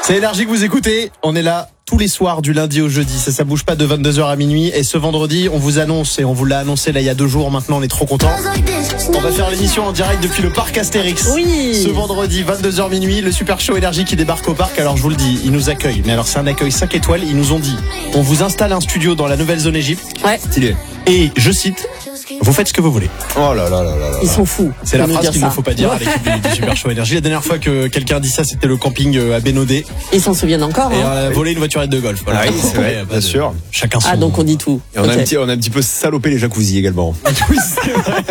C'est Énergie que vous écoutez. On est là tous les soirs du lundi au jeudi. Ça bouge pas de 22h à minuit. Et ce vendredi, on vous annonce, et on vous l'a annoncé là il y a 2 jours maintenant, on est trop contents. On va faire l'émission en direct depuis le parc Astérix. Oui. Ce vendredi, 22h minuit, le super show Énergie qui débarque au parc. Alors je vous le dis, ils nous accueillent. Mais alors c'est un accueil 5 étoiles. Ils nous ont dit, on vous installe un studio dans la nouvelle zone Égypte. Ouais. Stylé. Et je cite, vous faites ce que vous voulez. Oh là là là là là. Ils sont fous. C'est la phrase qu'il ça. ne faut pas dire à l'équipe du Super Show Énergie. La dernière fois que quelqu'un a dit ça, c'était le camping à Bénodet. Ils s'en souviennent encore. Et on Hein. a volé une voiturette de golf. Voilà. Ah oui, c'est vrai, bien sûr. Chacun son. Ah, donc on dit tout. Et on a Ok. un petit peu salopé les jacuzzi également. Oui, c'est vrai.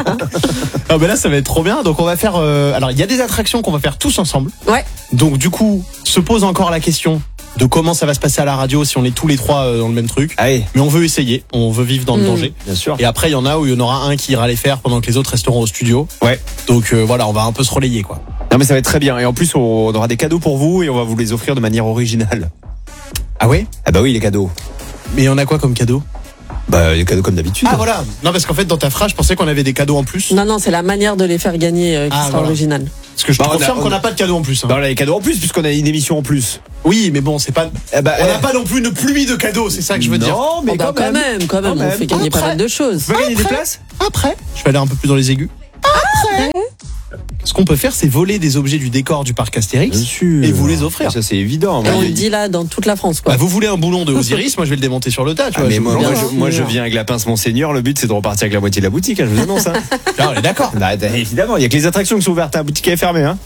Ah ben là, ça va être trop bien. Donc on va faire. Alors il y a des attractions qu'on va faire tous ensemble. Ouais. Donc du coup, se pose encore la question de comment ça va se passer à la radio si on est tous les trois dans le même truc. Allez, Mais on veut essayer. On veut vivre dans le danger. bien sûr. Et après, il y en a où il y en aura un qui ira les faire pendant que les autres resteront au studio. Ouais. Donc voilà, on va un peu se relayer quoi. Non mais ça va être très bien. Et en plus, on aura des cadeaux pour vous et on va vous les offrir de manière originale. Ah ouais? Ah bah oui, les cadeaux. Mais on a quoi comme cadeau? Bah les cadeaux comme d'habitude. Ah voilà. Non parce qu'en fait dans ta phrase je pensais qu'on avait des cadeaux en plus. Non, c'est la manière de les faire gagner qui sera voilà. originale. Parce que je te Bah, on a- confirme qu'on n'a pas de cadeaux en plus. Hein. Bah on a les cadeaux en plus puisqu'on a une émission en plus. Oui mais bon c'est pas. Eh bah, On n'a pas non plus une pluie de cadeaux, c'est ça que je veux dire. Non, mais Oh, bah, quand même, on fait gagner pas mal de choses. Vous pouvez gagner des places. Après, je vais aller un peu plus dans les aigus. Après, ce qu'on peut faire c'est voler des objets du décor du parc Astérix Bien sûr. et vous les offrir. Ça c'est évident. Et on Moi, le dit là dans toute la France, quoi. Bah, vous voulez un boulon de Osiris, moi je vais le démonter sur le tas, tu Ah, vois. mais je moi, vous moi, l'envoie. je, moi, je viens avec la pince Monseigneur. Le but c'est de repartir avec la moitié de la boutique. Hein, je vous annonce. Hein. Ah, on est d'accord. Bah, évidemment, il y a que les attractions qui sont ouvertes. La boutique est fermée. Hein.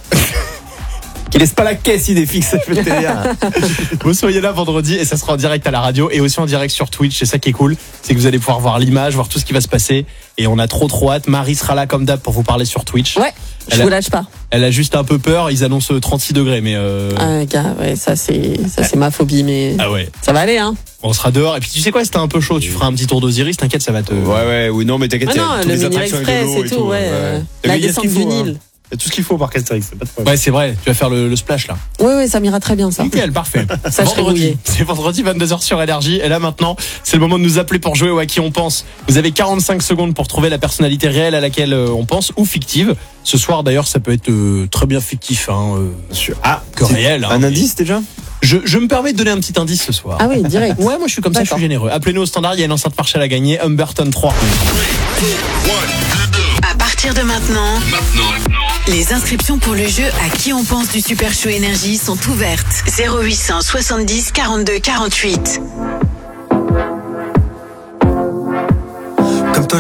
Qui laisse pas la caisse idée fixe, je peux te dire. Vous soyez là vendredi et ça sera en direct à la radio et aussi en direct sur Twitch. C'est ça qui est cool, c'est que vous allez pouvoir voir l'image, voir tout ce qui va se passer et on a trop hâte. Marie sera là comme d'hab pour vous parler sur Twitch. Ouais, je vous lâche pas. Elle a juste un peu peur, ils annoncent 36 degrés mais Ah, gars, ouais, ça c'est ma phobie, mais ah ouais, ça va aller, hein. on sera dehors et puis tu sais quoi, c'était un peu chaud, tu feras un petit tour d'Osiris, t'inquiète, ça va te Ouais, oui, non, mais t'inquiète. Ah il y a non, toutes le les Mini attractions avec Express de l'eau et tout, ouais. Mais La il y a ce descente qu'il du faut, hein. Nil. Il y a tout ce qu'il faut au parc Astérix, c'est pas de problème. Ouais, c'est vrai, tu vas faire le splash là. Oui, ça m'ira très bien, ça. Nickel, parfait. Ça, je serai Vendredi, rouillé. c'est vendredi 22h sur Énergie et là maintenant, c'est le moment de nous appeler pour jouer au à qui on pense. Vous avez 45 secondes pour trouver la personnalité réelle à laquelle on pense ou fictive. Ce soir d'ailleurs, ça peut être très bien fictif hein, Ah, que réel. Hein. un indice déjà? Je me permets de donner un petit indice ce soir. Ah oui, direct. Ouais, moi je suis comme ça, je suis D'accord. généreux. Appelez-nous au standard, il y a une enceinte Marshall à gagner, Humberton 3. À partir de maintenant, les inscriptions pour le jeu à qui on pense du Super Show Énergie sont ouvertes. 0800 70 42 48.